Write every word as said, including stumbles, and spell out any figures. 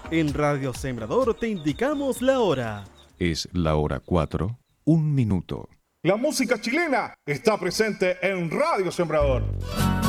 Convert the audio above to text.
En Radio Sembrador te indicamos la hora. Es la hora cuatro, un minuto. La música chilena está presente en Radio Sembrador.